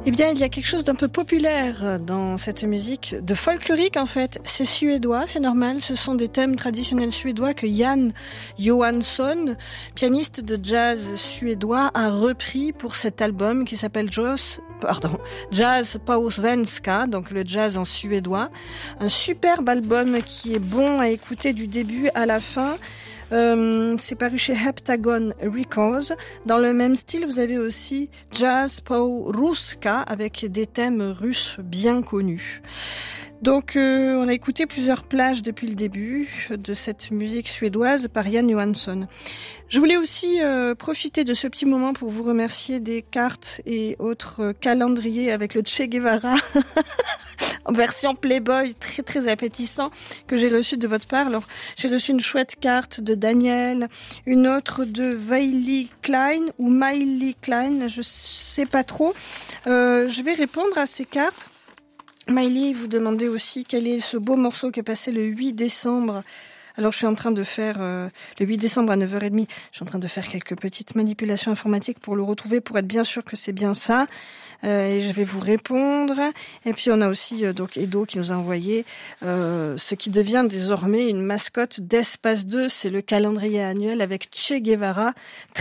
Eh bien, il y a quelque chose d'un peu populaire dans cette musique, de folklorique en fait. C'est suédois, c'est normal. Ce sont des thèmes traditionnels suédois que Jan Johansson, pianiste de jazz suédois, a repris pour cet album qui s'appelle Jazz på svenska, donc le jazz en suédois. Un superbe album qui est bon à écouter du début à la fin. C'est paru chez Heptagon Records. Dans le même style, vous avez aussi Jazz po ruska avec des thèmes russes bien connus. Donc, on a écouté plusieurs plages depuis le début de cette musique suédoise par Jan Johansson. Je voulais aussi profiter de ce petit moment pour vous remercier des cartes et autres calendriers avec le Che Guevara en version Playboy, très très appétissant, que j'ai reçu de votre part. Alors, j'ai reçu une chouette carte de Daniel, une autre de Wiley Klein ou Miley Klein, je sais pas trop. Je vais répondre à ces cartes. Miley, vous demandez aussi quel est ce beau morceau qui est passé le 8 décembre. Alors, je suis en train de faire, le 8 décembre à 9h30, je suis en train de faire quelques petites manipulations informatiques pour le retrouver, pour être bien sûr que c'est bien ça. Et je vais vous répondre. Et puis, on a aussi, donc, Edo qui nous a envoyé, ce qui devient désormais une mascotte d'Espace 2. C'est le calendrier annuel avec Che Guevara.